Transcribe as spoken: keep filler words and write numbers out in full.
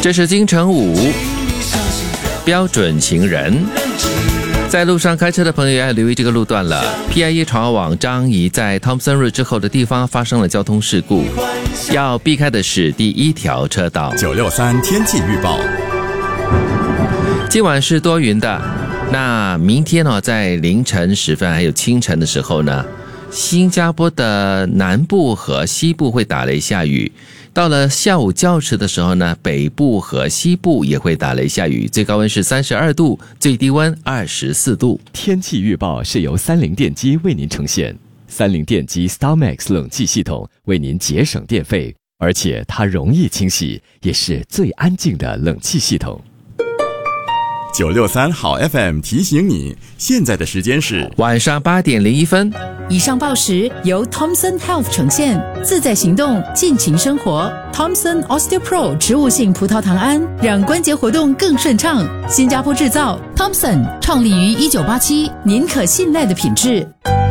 这是金城武标准情人。在路上开车的朋友要留意这个路段了。P I E 长往樟宜在 Thompson Road 之后的地方发生了交通事故，要避开的是第一条车道。 九六三天气预报， 今晚是多云的，那明天呢，在凌晨时分还有清晨的时候呢，新加坡的南部和西部会打雷下雨。到了下午较迟的时候呢，北部和西部也会打雷下雨，最高温是三十二度，最低温二十四度。 天气预报是由三菱电机为您呈现，三菱电机 StarMax 冷气系统为您节省电费，而且它容易清洗，也是最安静的冷气系统。 九六三好 F M 提醒你，现在的时间是晚上八点零一分。 以上报时由 Thomson Health 呈现，自在行动，尽情生活。Thomson OsteoPro 植物性葡萄糖胺，让关节活动更顺畅。新加坡制造 ，Thomson 创立于一九八七，您可信赖的品质。